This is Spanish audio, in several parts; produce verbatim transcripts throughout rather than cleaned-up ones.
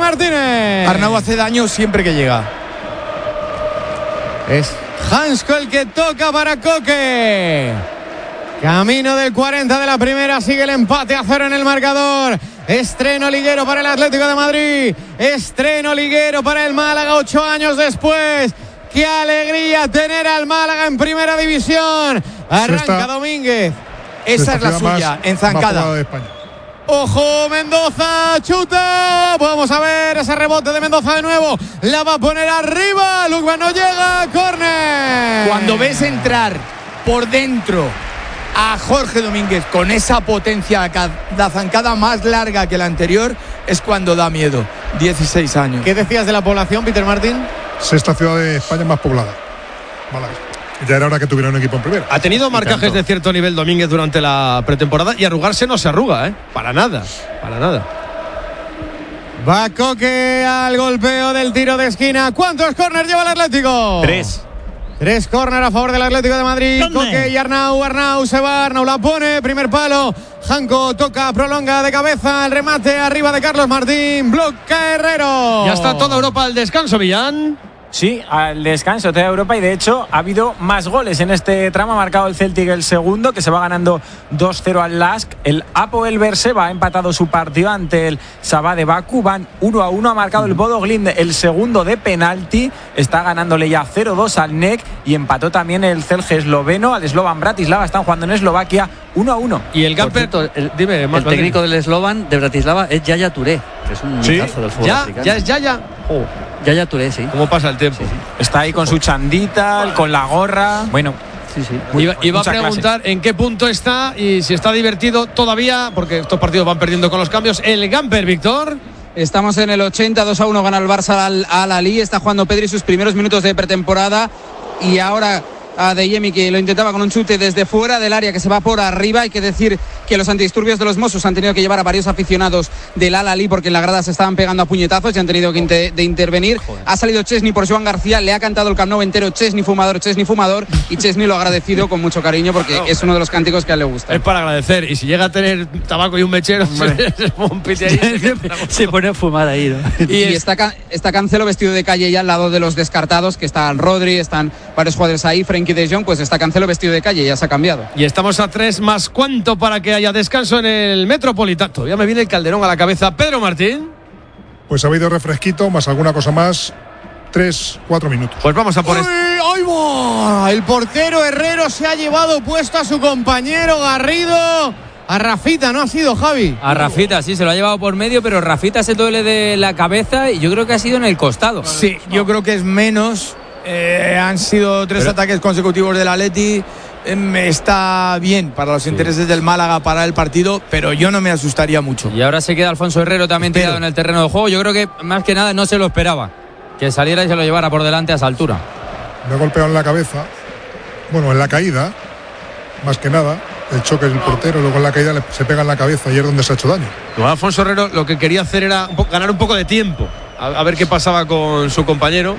Martínez. Arnau hace daño siempre que llega. Es Hansko el que toca para Coque. Camino del cuarenta de la primera, sigue el empate a cero en el marcador. Estreno liguero para el Atlético de Madrid. Estreno liguero para el Málaga ocho años después. ¡Qué alegría tener al Málaga en primera división! Arranca Sexta, Domínguez. Esa es la más, suya, en zancada. De España. ¡Ojo, Mendoza! ¡Chuta! Vamos a ver ese rebote de Mendoza de nuevo. La va a poner arriba. Lukman no llega. ¡Córner! Cuando ves entrar por dentro a Jorge Domínguez con esa potencia, la zancada más larga que la anterior, es cuando da miedo. dieciséis años. ¿Qué decías de la población, Peter Martín? Sexta ciudad de España más poblada, Málaga. Ya era hora que tuviera un equipo en primera. Ha tenido marcajes de cierto nivel Domínguez durante la pretemporada y arrugarse no se arruga, ¿eh? Para nada, para nada. Va Coque al golpeo del tiro de esquina. ¿Cuántos córner lleva el Atlético? Tres. Tres córner a favor del Atlético de Madrid. ¿Dónde? Coque y Arnau. Arnau se va. Arnau la pone. Primer palo. Janko toca, prolonga de cabeza. El remate arriba de Carlos Martín. Bloca Herrero. Ya está toda Europa al descanso, Villán. Sí, al descanso toda Europa, y de hecho ha habido más goles en este tramo. Ha marcado el Celtic el segundo, que se va ganando dos cero al Lask. El Apoel Berseba ha empatado su partido ante el Sabah de Bakú. Van uno a uno. Ha marcado el Bodo Glimt el segundo de penalti. Está ganándole ya cero dos al N E C, y empató también el Celje esloveno al Slovan Bratislava. Están jugando en Eslovaquia uno a uno. Y el Gamper, el, dime, el técnico del Slovan de Bratislava es Yaya Touré, que es un ¿Sí? cazo del fútbol ¿Ya? africano. ¿Ya es Yaya? Oh. Yaya Touré, sí. ¿Cómo pasa el tiempo? Sí, sí. Está ahí con su chandita, con la gorra. Bueno, Sí, sí. Iba, iba a Mucha preguntar en qué punto está y si está divertido todavía, porque estos partidos van perdiendo con los cambios. El Gamper, Víctor. Estamos en el ochenta, dos a uno gana el Barça al Al-Ahly. Está jugando Pedri sus primeros minutos de pretemporada, y ahora a Deyemi, que lo intentaba con un chute desde fuera del área, que se va por arriba. Hay que decir que los antidisturbios de los Mossos han tenido que llevar a varios aficionados del Al-Ahly, porque en la grada se estaban pegando a puñetazos y han tenido que inter- de intervenir. Joder. Ha salido Chesney por Joan García, le ha cantado el Camp Nou entero: Chesney fumador, Chesney fumador, y Chesney lo ha agradecido con mucho cariño, porque es uno de los cánticos que a él le gusta. Es para agradecer, y si llega a tener tabaco y un mechero, se, un pite ahí, se, se pone a fumar ahí, ¿no? Y, y está, está Cancelo vestido de calle ya al lado de los descartados, que están Rodri, están varios jugadores ahí, Frenkie de Jong. Pues está Cancelo vestido de calle, ya se ha cambiado. Y estamos a tres más cuánto para que haya descanso en el Metropolitano. Todavía me viene el Calderón a la cabeza. Pedro Martín. Pues ha habido refresquito, más alguna cosa más. Tres, cuatro minutos. Pues vamos a por esto. ¡Ay, va! El portero Herrero se ha llevado puesto a su compañero Garrido. A Rafita, ¿no ha sido, Javi? A Rafita, sí, se lo ha llevado por medio, pero Rafita se duele de la cabeza y yo creo que ha sido en el costado. Sí, yo creo que es menos. Eh, han sido tres Pero, ataques consecutivos del Atleti. Eh, está bien para los sí. intereses del Málaga para el partido, pero yo no me asustaría mucho. Y ahora se queda Alfonso Herrero también Espero. tirado en el terreno de juego. Yo creo que más que nada no se lo esperaba, que saliera y se lo llevara por delante a esa altura. Me ha golpeado en la cabeza, bueno, en la caída, más que nada. El choque del portero, luego en la caída se pega en la cabeza, y es donde se ha hecho daño. Bueno, Alfonso Herrero lo que quería hacer era un po- ganar un poco de tiempo, a, a ver qué pasaba con su compañero.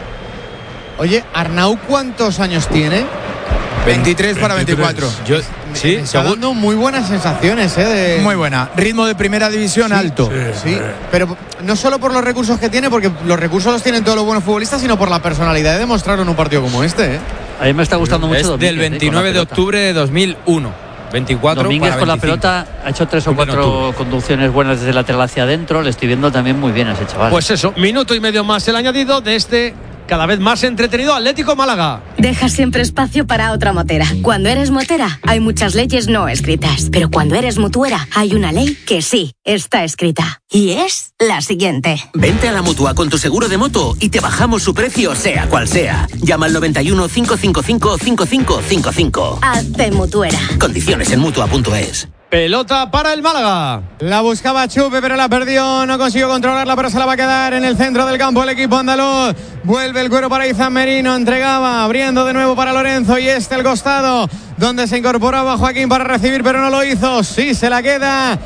Oye, Arnau, ¿cuántos años tiene? veintitrés para veinticuatro. Yo, sí, me está dando muy buenas sensaciones, ¿eh? De... Muy buena. Ritmo de primera división sí, alto. Sí, sí, pero no solo por los recursos que tiene, porque los recursos los tienen todos los buenos futbolistas, sino por la personalidad de demostrarlo en un partido como este, ¿eh? A mí me está gustando mucho Es Domínguez, del veintinueve eh, de octubre de dos mil uno. veinticuatro Domínguez para con la veinticinco. pelota ha hecho tres o cuatro conducciones buenas desde lateral hacia adentro. Le estoy viendo también muy bien a ese chaval. Pues eso, minuto y medio más el añadido de este cada vez más entretenido Atlético Málaga. Deja siempre espacio para otra motera. Cuando eres motera, hay muchas leyes no escritas. Pero cuando eres mutuera, hay una ley que sí está escrita. Y es la siguiente. Vente a la Mutua con tu seguro de moto y te bajamos su precio, sea cual sea. Llama al noventa y uno, cinco cinco cinco, cinco cinco cinco cinco. Hazte mutuera. Condiciones en mutua punto es. Pelota para el Málaga. La buscaba Chupe, pero la perdió. No consiguió controlarla, pero se la va a quedar en el centro del campo el equipo andaluz. Vuelve el cuero para Izan Merino. Entregaba, abriendo de nuevo para Lorenzo. Y este el costado, donde se incorporaba Joaquín para recibir, pero no lo hizo. Sí, se la queda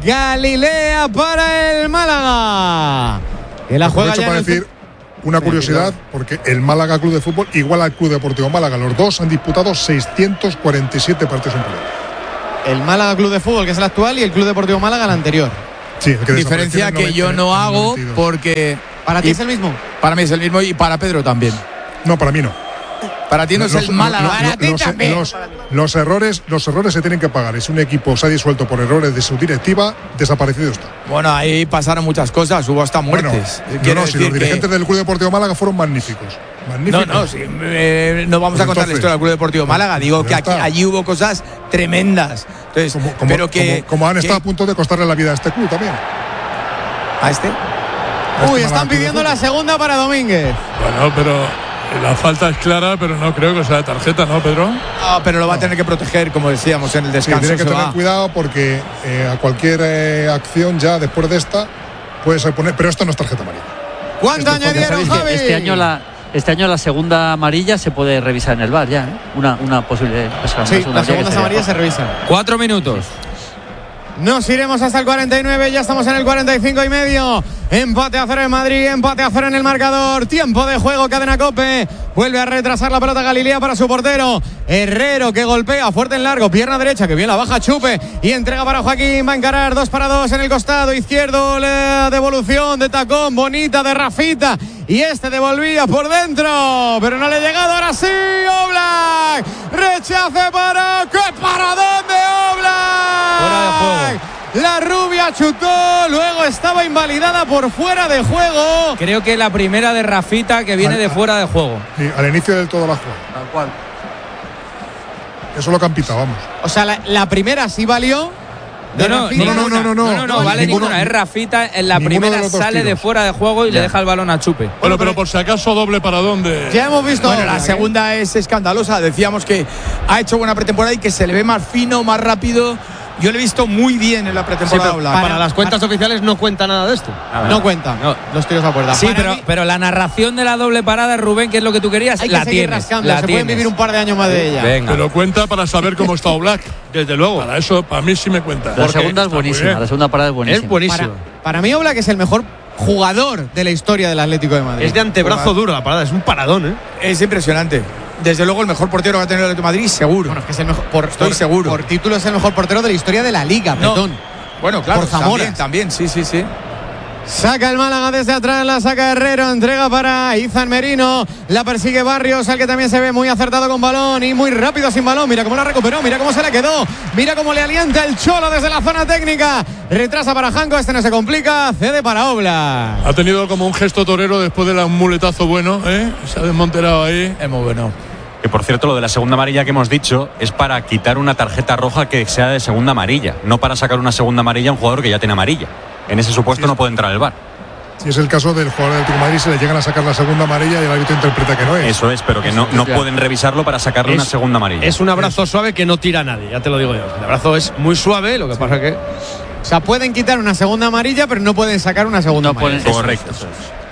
Galilea para el Málaga. Que la juega ya para en el... decir una curiosidad, porque el Málaga Club de Fútbol igual al Club Deportivo Málaga. Los dos han disputado seiscientos cuarenta y siete partidos en pelota. El Málaga Club de Fútbol, que es el actual, y el Club Deportivo Málaga, el anterior. Sí, el que diferencia que yo no hago porque... ¿Para ti es el mismo? Para mí es el mismo y para Pedro también. No, para mí no. Para ti no los, es el Málaga. Los, los, los, los, los errores, los errores se tienen que pagar. Si un equipo se ha disuelto por errores de su directiva, desaparecido está. Bueno, ahí pasaron muchas cosas, hubo hasta muertes. Bueno, no, no, si los dirigentes que... del Club Deportivo Málaga fueron magníficos. magníficos. No, no, sí, eh, no vamos pues a contar entonces, la historia del Club Deportivo Málaga. Digo que aquí, allí hubo cosas tremendas. Entonces, como, como, pero que, como, como han que, estado a punto de costarle la vida a este club también. ¿A este? Uy, están pidiendo la segunda para Domínguez. Bueno, pero la falta es clara, pero no creo que sea de tarjeta, ¿no, Pedro? No, pero lo va a tener que proteger, como decíamos, en el descanso. Sí, tiene que tener va. cuidado porque eh, a cualquier eh, acción ya después de esta puede ser poner, pero esto no es tarjeta amarilla. ¿Cuánto añadieron, Javi? Este año la este año la segunda amarilla se puede revisar en el V A R ya, ¿eh? Una una posible. O sea, sí, las segundas amarillas se revisan. Cuatro minutos. Nos iremos hasta el cuarenta y nueve, ya estamos en el cuarenta y cinco y medio. Empate a cero en Madrid, empate a cero en el marcador. Tiempo de juego, Cadena COPE. Vuelve a retrasar la pelota Galilea para su portero. Herrero que golpea fuerte en largo, pierna derecha, que bien la baja Chupe. Y entrega para Joaquín, va a encarar dos para dos en el costado izquierdo. La devolución de tacón, bonita de Rafita. Y este devolvía por dentro, pero no le ha llegado. Ahora sí, Oblak. Rechace para... ¿Qué para dónde, Oblak? Fuera de juego. La rubia chutó, luego estaba invalidada por fuera de juego. Creo que la primera de Rafita que viene al, de fuera de juego. Sí, al inicio del todo la jugada. Tal cual. Eso lo que han pitado, vamos. O sea, la, la primera sí valió. No no no, no, no, no, no, no, no, no, no, vale ninguno, ninguna. Es Rafita, en la primera de sale tiros. de fuera de juego y ya. le deja el balón a Chupe. Bueno, bueno pero por si acaso doble para dónde. Ya hemos visto. Bueno, la ¿eh? segunda es escandalosa. Decíamos que ha hecho buena pretemporada y que se le ve más fino, más rápido. Yo lo he visto muy bien en la pretemporada. Sí, para, para las cuentas para, oficiales no cuenta nada de esto. No cuenta. No. Los tiros a puerta. Sí, para pero, mí, pero la narración de la doble parada, Rubén, que es lo que tú querías, hay la que seguir tienes. rascando. La se tienes. pueden vivir un par de años más de ella. Venga. Pero cuenta para saber cómo está Oblak. Desde luego. Para eso, para mí sí me cuenta. La segunda es buenísima. La segunda parada es buenísima. Es buenísimo. Para, para mí, Oblak es el mejor jugador de la historia del Atlético de Madrid. Es de antebrazo duro la parada, es un paradón, ¿eh? Es impresionante. Desde luego el mejor portero que ha tenido el Atlético de Madrid, seguro. Bueno, es que es el mejor, por, estoy por, seguro. Por título es el mejor portero de la historia de la Liga, no. Petón. Bueno, claro, por Zamora. También, también, sí, sí, sí. Saca el Málaga desde atrás, la saca Herrero, entrega para Izan Merino, la persigue Barrios, al que también se ve muy acertado con balón y muy rápido sin balón. Mira cómo la recuperó, mira cómo se la quedó, mira cómo le alienta el Cholo desde la zona técnica. Retrasa para Janko, este no se complica, cede para Oblak. Ha tenido como un gesto torero después de un muletazo bueno, ¿eh? Se ha desmonterado ahí. Es muy bueno. Que por cierto, lo de la segunda amarilla que hemos dicho es para quitar una tarjeta roja que sea de segunda amarilla, no para sacar una segunda amarilla a un jugador que ya tiene amarilla. En ese supuesto sí, no puede entrar el V A R. Si es el caso del jugador del Atlético de Madrid, se le llegan a sacar la segunda amarilla y el árbitro interpreta que no es. Eso es, pero que no, no pueden revisarlo para sacarle es, una segunda amarilla. Es un abrazo es. suave que no tira a nadie, ya te lo digo yo. El abrazo es muy suave, lo que sí. pasa que... O sea, pueden quitar una segunda amarilla, pero no pueden sacar una segunda no amarilla. Pueden, Correcto. Eso es, eso es.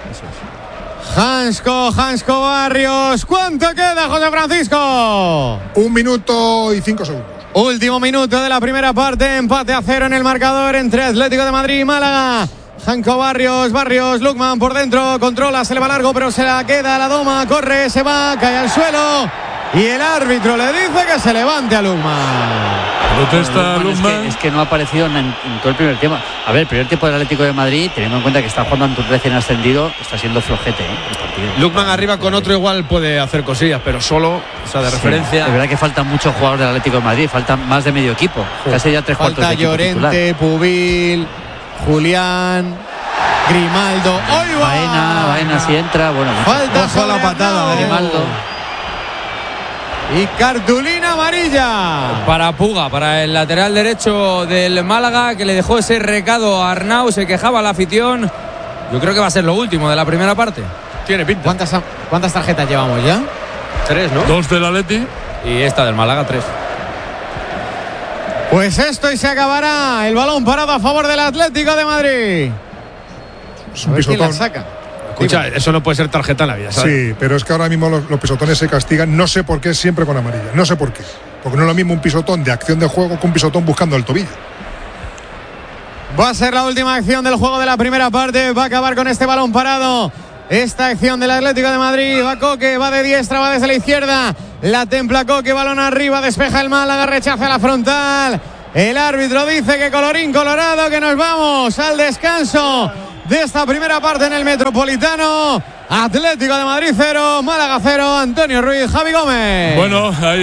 Hansko, Hansko Barrios. ¿Cuánto queda, José Francisco? Un minuto y cinco segundos. Último minuto de la primera parte. Empate a cero en el marcador entre Atlético de Madrid y Málaga. Hansko Barrios, Barrios, Lukman por dentro. Controla, se le va largo, pero se la queda, la doma, corre, se va, cae al suelo. Y el árbitro le dice que se levante a Lukman. Protesta bueno, Lukman. Es que, es que no ha aparecido en, en todo el primer tiempo. A ver, el primer tiempo del Atlético de Madrid, teniendo en cuenta que está jugando ante un recién ascendido, está siendo flojete, ¿eh? El partido. Lukman arriba con otro igual puede hacer cosillas, pero solo, o sea, de sí, referencia. Es verdad que faltan muchos jugadores del Atlético de Madrid, faltan más de medio equipo. Sí. Casi ya tres cuartos de equipo Llorente, titular. Pubil, Julián, Grimaldo. ¡Hoy va! Baena, Baena si entra, bueno. Falta ojo a la patada de Grimaldo. Y cartulina amarilla para Puga, para el lateral derecho del Málaga, que le dejó ese recado a Arnau, se quejaba la afición. Yo creo que va a ser lo último de la primera parte. Tiene pinta. ¿Cuántas, cuántas tarjetas llevamos ya? Tres, ¿no? Dos del Atleti. Y esta del Málaga, tres. Pues esto y se acabará. El balón parado a favor del Atlético de Madrid. Es un pisotón. ¿Quién la saca? Escucha, eso no puede ser tarjeta en la vida, ¿sabes? Sí, pero es que ahora mismo los, los pisotones se castigan, no sé por qué, siempre con amarilla. No sé por qué. Porque no es lo mismo un pisotón de acción de juego que un pisotón buscando el tobillo. Va a ser la última acción del juego de la primera parte. Va a acabar con este balón parado. Esta acción del Atlético de Madrid. Va Coque, va de diestra, va desde la izquierda. La templa Coque, balón arriba, despeja el Málaga, rechaza la frontal. El árbitro dice que colorín colorado, que nos vamos al descanso de esta primera parte en el Metropolitano. Atlético de Madrid cero, Málaga cero. Antonio Ruiz, Javi Gómez. Bueno, hay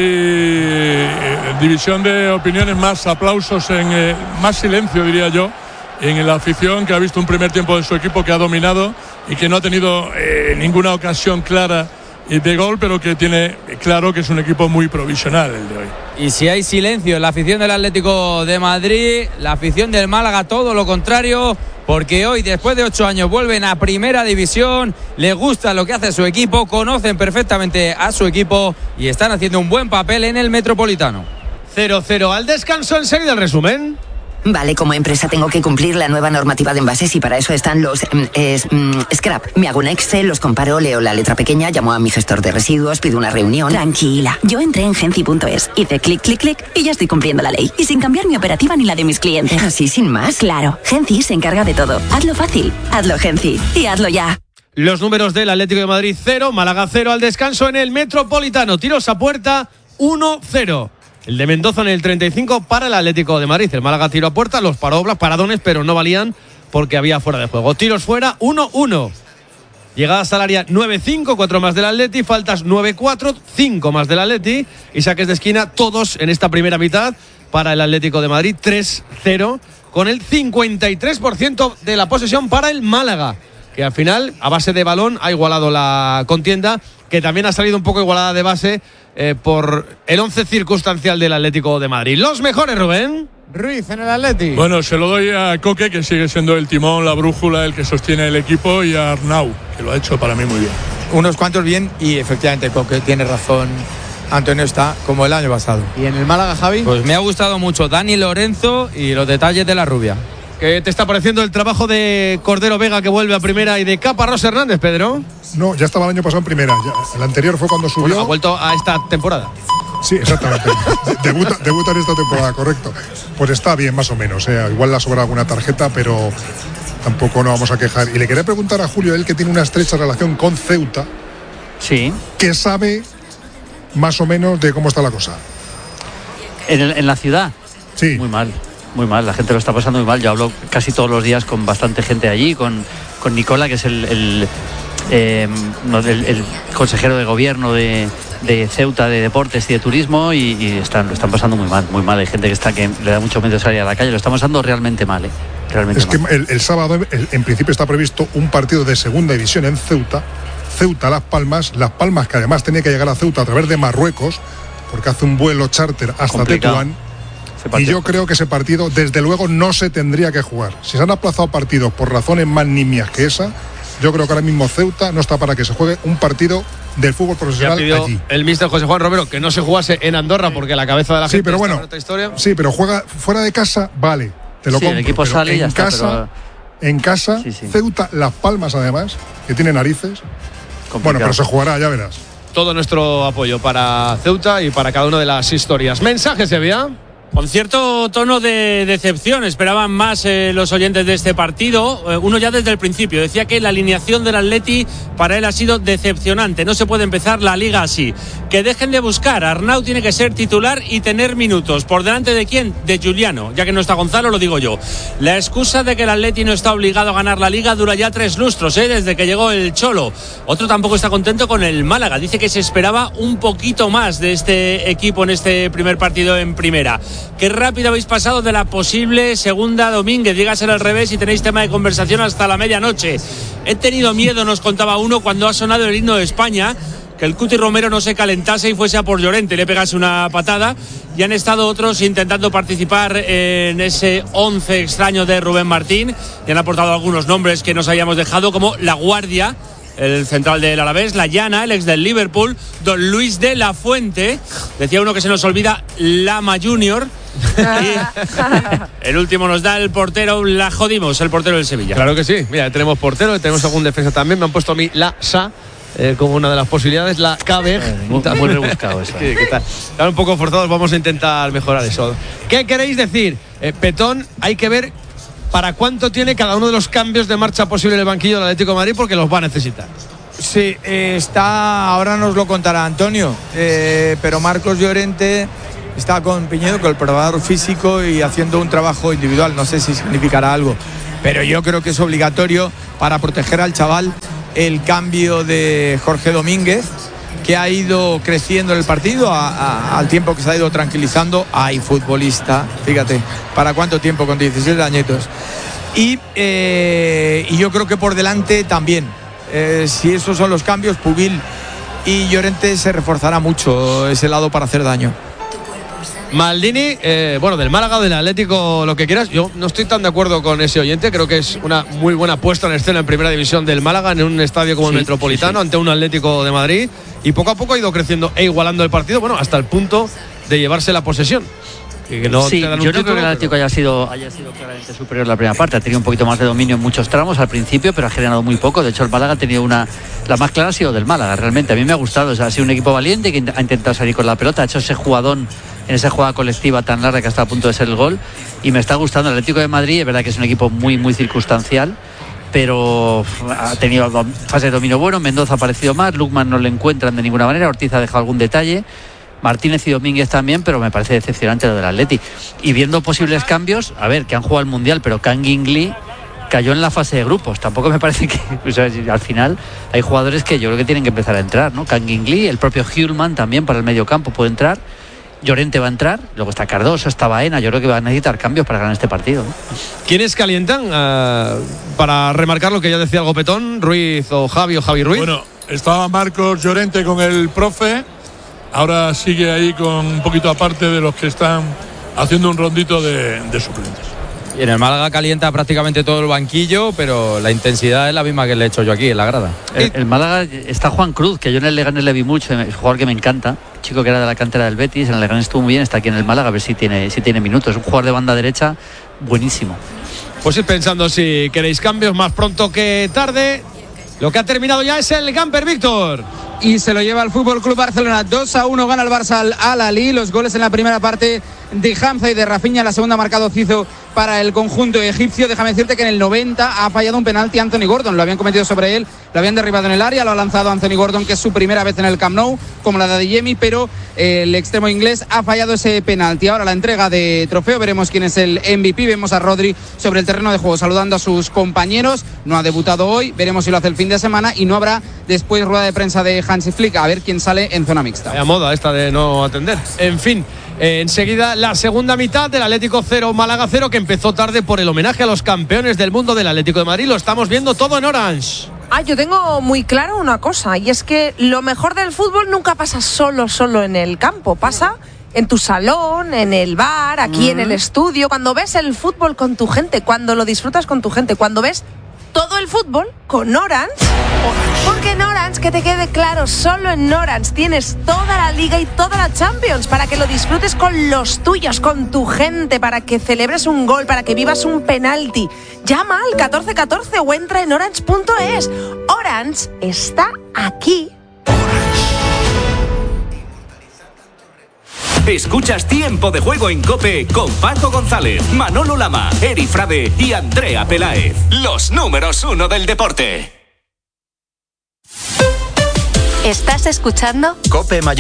eh, división de opiniones, más aplausos, en eh, más silencio, diría yo, en la afición, que ha visto un primer tiempo de su equipo que ha dominado y que no ha tenido eh, ninguna ocasión clara de gol, pero que tiene claro que es un equipo muy provisional el de hoy. Y si hay silencio en la afición del Atlético de Madrid, la afición del Málaga todo lo contrario, porque hoy, después de ocho años, vuelven a Primera División, les gusta lo que hace su equipo, conocen perfectamente a su equipo y están haciendo un buen papel en el Metropolitano. cero cero al descanso. Enseguida el resumen. Vale, como empresa tengo que cumplir la nueva normativa de envases y para eso están los mm, es, mm, scrap. Me hago un Excel, los comparo, leo la letra pequeña, llamo a mi gestor de residuos, pido una reunión. Tranquila, yo entré en Genci punto es, hice clic, clic, clic y ya estoy cumpliendo la ley. Y sin cambiar mi operativa ni la de mis clientes. ¿Así sin más? Claro, Genci se encarga de todo. Hazlo fácil, hazlo Genci y hazlo ya. Los números del Atlético de Madrid cero, Málaga cero al descanso en el Metropolitano. Tiros a puerta uno cero. El de Mendoza en el treinta y cinco para el Atlético de Madrid. El Málaga tiró a puerta, los paró Oblak, paradones, pero no valían porque había fuera de juego. Tiros fuera, uno uno. Llegadas al área nueve cinco, cuatro más del Atleti, faltas nueve cuatro, cinco más del Atleti y saques de esquina todos en esta primera mitad para el Atlético de Madrid, tres cero, con el cincuenta y tres por ciento de la posesión para el Málaga, que al final, a base de balón, ha igualado la contienda, que también ha salido un poco igualada de base eh, por el once circunstancial del Atlético de Madrid. Los mejores, Rubén. Ruiz en el Atleti. Bueno, se lo doy a Coque, que sigue siendo el timón, la brújula, el que sostiene el equipo, y a Arnau, que lo ha hecho para mí muy bien. Unos cuantos bien y efectivamente Coque tiene razón. Antonio está como el año pasado. ¿Y en el Málaga, Javi? Pues me ha gustado mucho Dani Lorenzo y los detalles de la rubia. ¿Qué te está pareciendo el trabajo de Cordero Vega, que vuelve a primera, y de Caparrós Hernández, Pedro? No, ya estaba el año pasado en primera. Ya, el anterior fue cuando subió. Bueno, ha vuelto a esta temporada. Sí, exactamente. debuta, debuta en esta temporada, correcto. Pues está bien, más o menos. ¿eh? Igual le ha sobrado alguna tarjeta, pero tampoco nos vamos a quejar. Y le quería preguntar a Julio, él que tiene una estrecha relación con Ceuta. Sí. ¿Qué sabe más o menos de cómo está la cosa? ¿En, el, en la ciudad? Sí. Muy mal. Muy mal, la gente lo está pasando muy mal. Yo hablo casi todos los días con bastante gente allí, con, con Nicola, que es el, el, eh, el, el consejero de gobierno de, de Ceuta, de deportes y de turismo, y, y están, lo están pasando muy mal, muy mal. Hay gente que está que le da mucho miedo salir a la calle, lo estamos pasando realmente mal, ¿eh? Realmente es mal. que el, el sábado, el, en principio, está previsto un partido de segunda división en Ceuta, Ceuta-Las Palmas, Las Palmas, que además tenía que llegar a Ceuta a través de Marruecos, porque hace un vuelo charter hasta Complicado. Tetuán. Y yo creo que ese partido, desde luego, no se tendría que jugar. Si se han aplazado partidos por razones más nimias que esa, yo creo que ahora mismo Ceuta no está para que se juegue un partido del fútbol profesional ya pidió allí. El míster José Juan Romero que no se jugase en Andorra porque la cabeza de la sí, gente pero está bueno, en otra historia. Sí, pero juega fuera de casa, vale, te lo sí, compro. El equipo sale y ya en está, casa, pero... en casa, sí, sí. Ceuta, Las Palmas además, que tiene narices. Complicado. Bueno, pero se jugará, ya verás. Todo nuestro apoyo para Ceuta y para cada una de las historias. Mensaje, Sevilla. Con cierto tono de decepción, esperaban más eh, los oyentes de este partido. Eh, uno ya desde el principio decía que la alineación del Atleti para él ha sido decepcionante. No se puede empezar la liga así. Que dejen de buscar. Arnau tiene que ser titular y tener minutos. ¿Por delante de quién? De Giuliano. Ya que no está Gonzalo, lo digo yo. La excusa de que el Atleti no está obligado a ganar la liga dura ya tres lustros, ¿eh? Desde que llegó el Cholo. Otro tampoco está contento con el Málaga. Dice que se esperaba un poquito más de este equipo en este primer partido en primera. Qué rápido habéis pasado de la posible segunda a Domínguez, dígaselo al revés y tenéis tema de conversación hasta la medianoche. He tenido miedo, nos contaba uno, cuando ha sonado el himno de España, que el Cuti Romero no se calentase y fuese a por Llorente, le pegase una patada. Y han estado otros intentando participar en ese once extraño de Rubén Martín, y han aportado algunos nombres que nos habíamos dejado, como La Guardia, el central del Alavés, La Llana, el ex del Liverpool, Don Luis de la Fuente, decía uno que se nos olvida, Lama Junior. Y el último nos da el portero, la jodimos, el portero del Sevilla. Claro que sí, mira, tenemos portero, tenemos algún defensa también. Me han puesto a mí la Sa eh, como una de las posibilidades, la Cabej. Eh, muy, muy rebuscado eso. ¿Qué, qué tal? Están un poco forzados, vamos a intentar mejorar eso. ¿Qué queréis decir? Eh, Petón, hay que ver para cuánto tiene cada uno de los cambios de marcha posible en el banquillo del Atlético de Madrid, porque los va a necesitar. Sí, eh, está, ahora nos lo contará Antonio, eh, pero Marcos Llorente está con Piñedo, con el preparador físico y haciendo un trabajo individual. No sé si significará algo, pero yo creo que es obligatorio para proteger al chaval el cambio de Jorge Domínguez, que ha ido creciendo en el partido a, a, al tiempo que se ha ido tranquilizando. Hay futbolista, fíjate, ¿para cuánto tiempo? Con diecisiete añitos. Y, eh, y yo creo que por delante también, eh, si esos son los cambios, Pubil y Llorente, se reforzará mucho ese lado para hacer daño. Maldini, eh, bueno, del Málaga, del Atlético, lo que quieras. Yo no estoy tan de acuerdo con ese oyente. Creo que es una muy buena puesta en escena en primera división del Málaga, en un estadio como sí, el Metropolitano, sí, sí. ante un Atlético de Madrid. Y poco a poco ha ido creciendo e igualando el partido, bueno, hasta el punto de llevarse la posesión. Y que no sí, te dan un yo no título, creo que el Atlético pero... haya, sido, haya sido claramente superior en la primera parte. Ha tenido un poquito más de dominio en muchos tramos al principio, pero ha generado muy poco. De hecho, el Málaga ha tenido una... La más clara ha sido del Málaga, realmente. A mí me ha gustado. O sea, ha sido un equipo valiente que ha intentado salir con la pelota. Ha hecho ese jugadón en esa jugada colectiva tan larga que está a punto de ser el gol. Y me está gustando el Atlético de Madrid. Es verdad que es un equipo muy, muy circunstancial, pero ha tenido fase de dominio bueno. Mendoza ha aparecido más. Lukman no le encuentran de ninguna manera. Ortiz ha dejado algún detalle. Martínez y Domínguez también, pero me parece decepcionante lo del Atleti. Y viendo posibles cambios, a ver, que han jugado al Mundial, pero Kangin Lee cayó en la fase de grupos. Tampoco me parece que, o sea, al final hay jugadores que yo creo que tienen que empezar a entrar, ¿no? Kangin Lee, el propio Hjulman también para el medio campo puede entrar. Llorente va a entrar, luego está Cardoso, está Baena. Yo creo que va a necesitar cambios para ganar este partido, ¿no? ¿Quiénes calientan? Uh, para remarcar lo que ya decía el Gopetón, Ruiz o Javi o Javi Ruiz. Bueno, estaba Marcos Llorente con el profe. Ahora sigue ahí con un poquito aparte de los que están haciendo un rondito de, de suplentes. Y en el Málaga calienta prácticamente todo el banquillo, pero la intensidad es la misma que le he hecho yo aquí en la grada. El, el Málaga está Juan Cruz, que yo en el Leganés le vi mucho, es un jugador que me encanta, chico que era de la cantera del Betis, en el Leganés estuvo muy bien, está aquí en el Málaga, a ver si tiene, si tiene minutos. Es un jugador de banda derecha buenísimo. Pues ir pensando si queréis cambios más pronto que tarde. Lo que ha terminado ya es el Gamper, Víctor. Y se lo lleva el Fútbol Club Barcelona. dos a uno gana el Barça al Al-Ahly. Los goles en la primera parte de Hamza y de Rafinha. La segunda marcado Cizo para el conjunto egipcio. Déjame decirte que en el noventa ha fallado un penalti Anthony Gordon. Lo habían cometido sobre él, lo habían derribado en el área, lo ha lanzado Anthony Gordon, que es su primera vez en el Camp Nou, como la de Adeyemi, pero eh, el extremo inglés ha fallado ese penalti. Ahora la entrega de trofeo, veremos quién es el M V P. Vemos a Rodri sobre el terreno de juego saludando a sus compañeros. No ha debutado hoy, veremos si lo hace el fin de semana, y no habrá después rueda de prensa de Hansi Flick, a ver quién sale en zona mixta. Vaya moda esta de no atender. En fin, eh, enseguida la segunda mitad del Atlético cero, Málaga cero, que empezó tarde por el homenaje a los campeones del mundo del Atlético de Madrid. Lo estamos viendo todo en Orange. Ah, yo tengo muy claro una cosa, y es que lo mejor del fútbol nunca pasa solo, solo en el campo, pasa en tu salón, en el bar, aquí mm. en el estudio, cuando ves el fútbol con tu gente, cuando lo disfrutas con tu gente, cuando ves todo el fútbol con Orange. Porque en Orange, que te quede claro, solo en Orange tienes toda la Liga y toda la Champions para que lo disfrutes con los tuyos, con tu gente, para que celebres un gol, para que vivas un penalti. Llama al catorce catorce o entra en orange punto es. Orange está aquí. Escuchas Tiempo de Juego en COPE con Paco González, Manolo Lama, Eri Frade y Andrea Peláez. Los números uno del deporte. ¿Estás escuchando? COPE Mayor.